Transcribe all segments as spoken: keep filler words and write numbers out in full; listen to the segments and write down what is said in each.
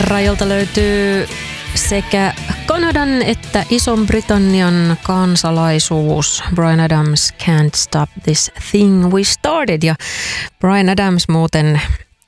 Rajolta löytyy sekä Kanadan että Ison-Britannian kansalaisuus. Bryan Adams, Can't Stop This Thing We Started. Ja Bryan Adams muuten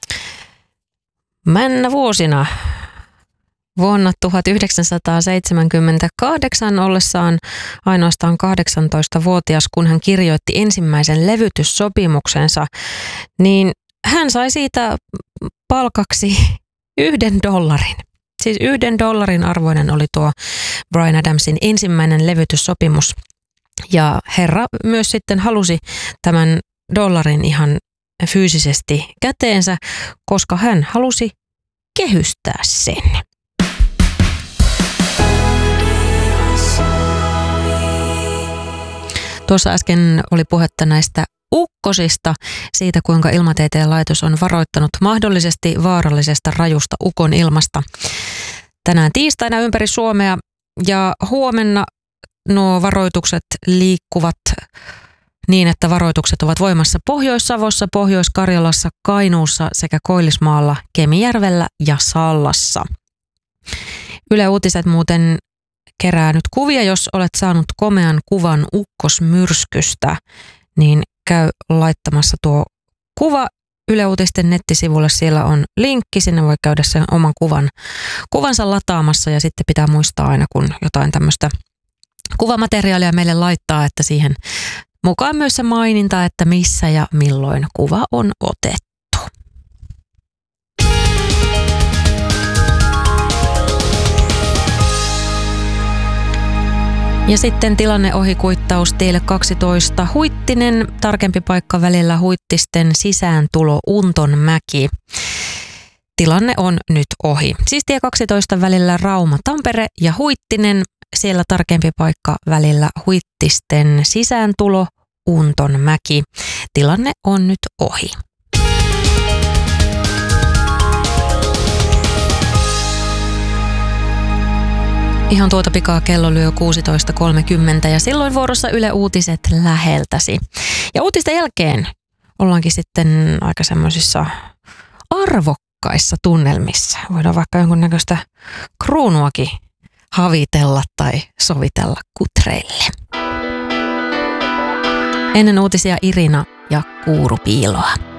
männä vuosina vuonna tuhatyhdeksänsataaseitsemänkymmentäkahdeksan ollessaan ainoastaan kahdeksantoistavuotias, kun hän kirjoitti ensimmäisen levytyssopimuksensa, niin hän sai siitä palkaksi yhden dollarin. Siis yhden dollarin arvoinen oli tuo Bryan Adamsin ensimmäinen levytyssopimus. Ja herra myös sitten halusi tämän dollarin ihan fyysisesti käteensä, koska hän halusi kehystää sen. Tuossa äsken oli puhetta näistä ukkosista, siitä kuinka Ilmatieteen laitos on varoittanut mahdollisesti vaarallisesta rajusta ukon ilmasta tänään tiistaina ympäri Suomea, ja huomenna nuo varoitukset liikkuvat niin, että varoitukset ovat voimassa Pohjois-Savossa, Pohjois-Karjalassa, Kainuussa sekä Koillismaalla, Kemijärvellä ja Sallassa. Yle Uutiset muuten kerää nyt kuvia, jos olet saanut komean kuvan ukkosmyrskystä, niin käy laittamassa tuo kuva Yle Uutisten nettisivulle. Siellä on linkki, sinne voi käydä sen oman kuvan, kuvansa lataamassa, ja sitten pitää muistaa aina, kun jotain tämmöistä kuvamateriaalia meille laittaa, että siihen mukaan myös se maininta, että missä ja milloin kuva on otettu. Ja sitten tilanneohikuittaus teille kaksitoista. Huittinen, tarkempi paikka välillä Huittisten sisääntulo Untonmäki. Tilanne on nyt ohi. Siis tie kaksitoista välillä Rauma-Tampere ja Huittinen. Siellä tarkempi paikka välillä Huittisten sisääntulo Untonmäki. Tilanne on nyt ohi. Ihan tuota pikaa kello lyö kuusitoista kolmekymmentä ja silloin vuorossa Yle Uutiset läheltäsi. Ja uutisten jälkeen ollaankin sitten aika semmoisissa arvokkaissa tunnelmissa. Voidaan vaikka jonkunnäköistä kruunuakin havitella tai sovitella kutreille. Ennen uutisia Irina ja Kuurupiiloa.